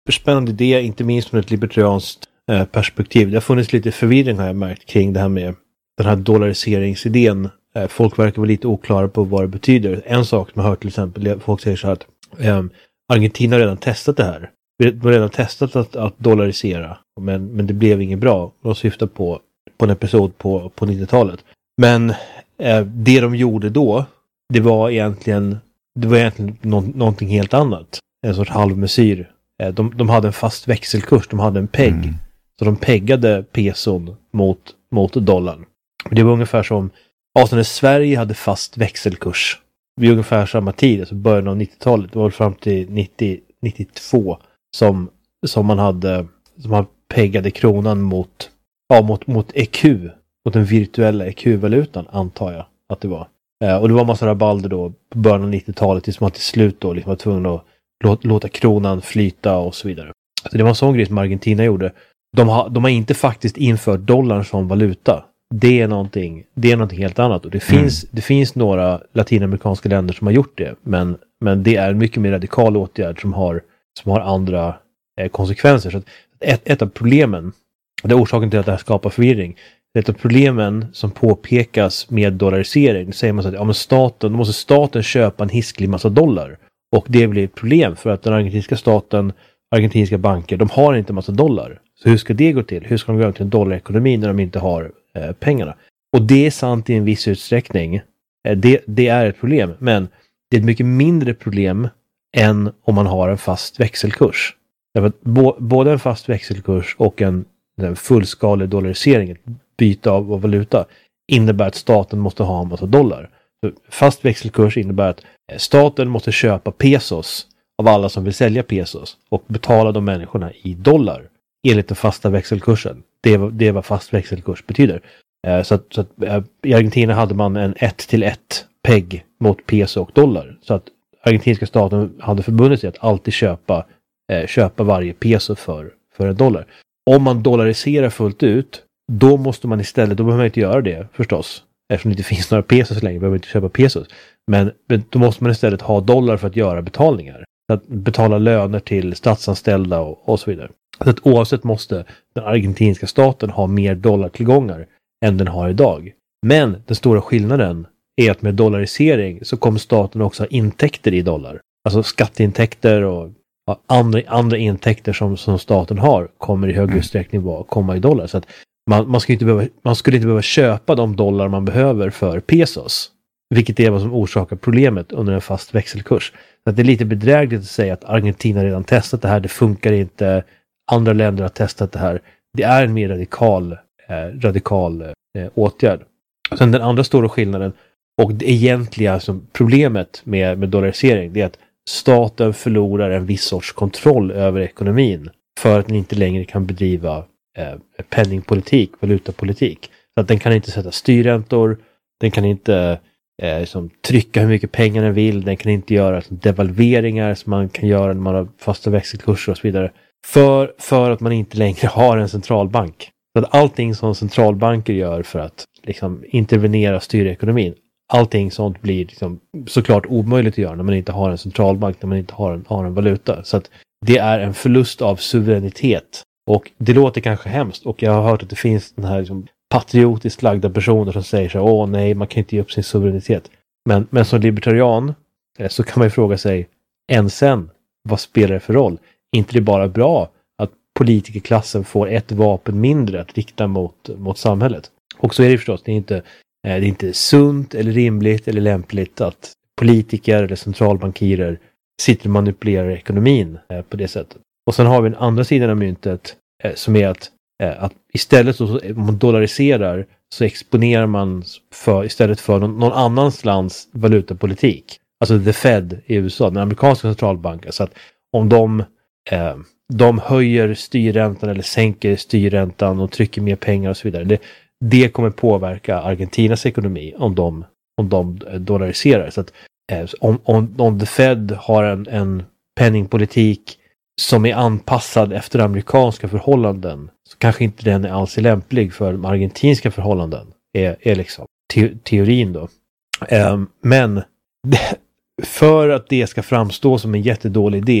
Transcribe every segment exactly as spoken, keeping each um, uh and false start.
spännande idé, inte minst från ett libertarianskt eh, perspektiv. Det har funnits lite förvirring, har jag märkt, kring det här med den här dollariseringsidén. Eh, folk verkar vara lite oklara på vad det betyder. En sak som jag har hört till exempel, folk säger så här att eh, Argentina har redan testat det här. De har redan testat att, att dollarisera, men, men det blev inget bra. De syftar på, på en episod på, på nittiotalet. Men eh, det de gjorde då, det var egentligen, det var egentligen nå, någonting helt annat. En sorts halvmesyr. Eh, de, de hade en fast växelkurs, de hade en pegg. Mm. Så de peggade peson mot, mot dollarn. Det var ungefär som, alltså när Sverige hade fast växelkurs vid ungefär samma tid, alltså början av nittiotalet, det var fram till nittio, nittiotvå som, som man hade, som man peggade kronan mot, ja, mot, mot E Q, mot den virtuella E Q-valutan, antar jag att det var. Eh, och det var en massa rabalder då på början av nittiotalet tills man till slut då liksom var tvungen att låta, låta kronan flyta och så vidare. Så det var en sån grej som Argentina gjorde. De har, de har inte faktiskt infört dollarn som valuta. Det är någonting, det är någonting helt annat. Och det finns, mm. det finns några latinamerikanska länder som har gjort det. Men, men det är en mycket mer radikal åtgärd som har, som har andra eh, konsekvenser. Så att ett, ett av problemen, det är orsaken till att det här skapar förvirring. Ett av problemen som påpekas med dollarisering, då säger man så att ja, men staten, då måste staten köpa en hisklig massa dollar. Och det blir ett problem för att den argentinska staten, argentinska banker, de har inte en massa dollar. Så hur ska det gå till? Hur ska de gå till en dollarekonomi när de inte har eh, pengarna? Och det är sant i en viss utsträckning. Eh, det, det är ett problem. Men det är ett mycket mindre problem än om man har en fast växelkurs. Därför att bo, både en fast växelkurs och en, en fullskalig dollarisering, ett byte av, av valuta, innebär att staten måste ha en massa dollar. Så fast växelkurs innebär att staten måste köpa pesos av alla som vill sälja pesos och betala de människorna i dollar enligt den fasta växelkursen. Det är, det är vad fast växelkurs betyder. Eh, så att, så att eh, i Argentina hade man en ett till ett pegg mot peso och dollar. Så att argentinska staten hade förbundit sig att alltid köpa, eh, köpa varje peso för, för en dollar. Om man dollariserar fullt ut, då måste man istället, då behöver man inte göra det förstås. Eftersom det inte finns några pesos längre, behöver man inte köpa pesos. Men, men då måste man istället ha dollar för att göra betalningar. Att betala löner till statsanställda och, och så vidare. Så att oavsett måste den argentinska staten ha mer dollartillgångar än den har idag. Men den stora skillnaden är att med dollarisering så kommer staten också ha intäkter i dollar. Alltså skatteintäkter och ja, andra, andra intäkter som, som staten har kommer i hög utsträckning vara, komma i dollar. Så att man, man, skulle inte behöva, man skulle inte behöva köpa de dollar man behöver för pesos. Vilket är vad som orsakar problemet under en fast växelkurs. Så att det är lite bedrägligt att säga att Argentina redan testat det här. Det funkar inte. Andra länder har testat det här. Det är en mer radikal, eh, radikal eh, åtgärd. Sen den andra stora skillnaden och det egentliga som problemet med, med dollarisering, det är att staten förlorar en viss sorts kontroll över ekonomin för att den inte längre kan bedriva eh, penningpolitik, valutapolitik. Så att den kan inte sätta styrräntor, den kan inte eh, liksom, trycka hur mycket pengar den vill, den kan inte göra liksom, devalveringar som man kan göra när man har fasta växelkurser och så vidare. För, för att man inte längre har en centralbank. Så att allting som centralbanker gör för att liksom, intervenera och styra ekonomin, allting sånt blir liksom, såklart omöjligt att göra när man inte har en centralbank, när man inte har en, har en valuta. Så att det är en förlust av suveränitet. Och det låter kanske hemskt. Och jag har hört att det finns den här liksom, patriotiskt lagda personer som säger så här, åh nej, man kan inte ge upp sin suveränitet. Men, men som libertarian eh, så kan man ju fråga sig, än sen, vad spelar det för roll? Inte det är bara bra att politikerklassen får ett vapen mindre att rikta mot, mot samhället. Och så är det förstås, det är inte, det är inte sunt eller rimligt eller lämpligt att politiker eller centralbankirer sitter och manipulerar ekonomin på det sättet. Och sen har vi den andra sidan av myntet som är att, att istället så om man dollariserar så exponerar man för, istället för någon, någon annans lands valutapolitik. Alltså the Fed i U S A, den amerikanska centralbanken. Så att om de Eh, de höjer styrräntan eller sänker styrräntan och trycker mer pengar och så vidare. Det, det kommer påverka Argentinas ekonomi om de, om de dollariserar. Så att, eh, om, om, om the Fed har en, en penningpolitik som är anpassad efter amerikanska förhållanden så kanske inte den är alls lämplig för de argentinska förhållanden. Är, är liksom te, teorin då. Eh, men det, för att det ska framstå som en jättedålig idé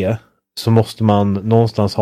så måste man någonstans ha